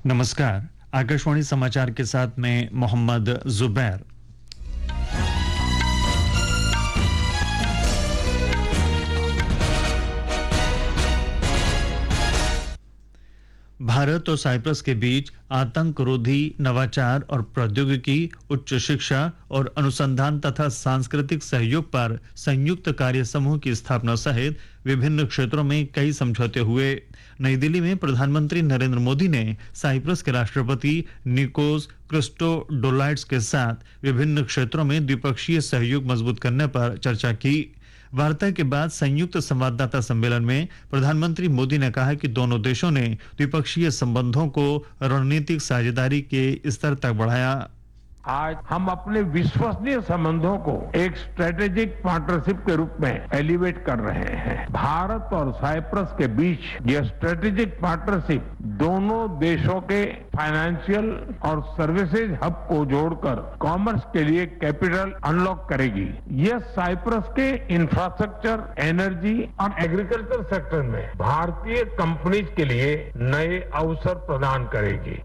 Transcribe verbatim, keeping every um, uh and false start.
नमस्कार। आकाशवाणी समाचार के साथ मैं मोहम्मद जुबैर। भारत और साइप्रस के बीच आतंकरोधी, नवाचार और प्रौद्योगिकी, उच्च शिक्षा और अनुसंधान तथा सांस्कृतिक सहयोग पर संयुक्त कार्य समूह की स्थापना सहित विभिन्न क्षेत्रों में कई समझौते हुए। नई दिल्ली में प्रधानमंत्री नरेंद्र मोदी ने साइप्रस के राष्ट्रपति निकोस क्रिस्टोडोलाइड्स के साथ विभिन्न क्षेत्रों में द्विपक्षीय सहयोग मजबूत करने पर चर्चा की। वार्ता के बाद संयुक्त संवाददाता सम्मेलन में प्रधानमंत्री मोदी ने कहा कि दोनों देशों ने द्विपक्षीय संबंधों को रणनीतिक साझेदारी के स्तर तक बढ़ाया। आज हम अपने विश्वसनीय संबंधों को एक स्ट्रेटेजिक पार्टनरशिप के रूप में एलिवेट कर रहे हैं। भारत और साइप्रस के बीच यह स्ट्रेटेजिक पार्टनरशिप दोनों देशों के फाइनेंशियल और सर्विसेज हब को जोड़कर कॉमर्स के लिए कैपिटल अनलॉक करेगी। यह साइप्रस के इंफ्रास्ट्रक्चर, एनर्जी और एग्रीकल्चर सेक्टर में भारतीय कंपनीज के लिए नए अवसर प्रदान करेगी।